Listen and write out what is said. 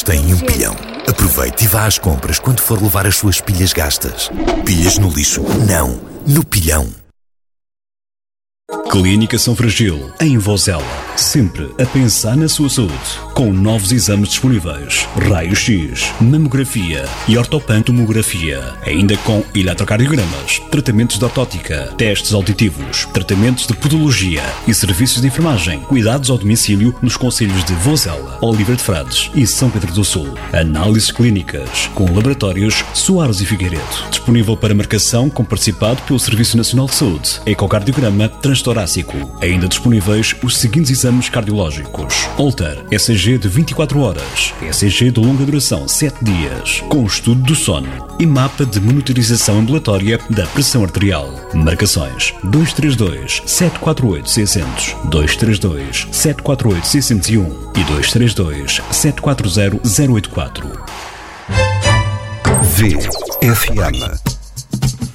todos têm um pilhão. Aproveite e vá às compras quando for levar as suas pilhas gastas. Pilhas no lixo? Não, no pilhão. Clínica São Fragil, em Vozela. Sempre a pensar na sua saúde. Com novos exames disponíveis. Raio-X, mamografia e ortopantomografia. Ainda com eletrocardiogramas, tratamentos de ortótica, testes auditivos, tratamentos de podologia e serviços de enfermagem. Cuidados ao domicílio nos concelhos de Vozela, Oliveira de Frades e São Pedro do Sul. Análises clínicas com laboratórios Soares e Figueiredo. Disponível para marcação com participado pelo Serviço Nacional de Saúde. Ecocardiograma transtorácico. Ainda disponíveis os seguintes exames cardiológicos: Holter, ECG de 24 horas, ECG de longa duração 7 dias, com estudo do sono e mapa de monitorização ambulatória da pressão arterial. Marcações 232 748 600, 232 748 601 e 232 740 084. VFM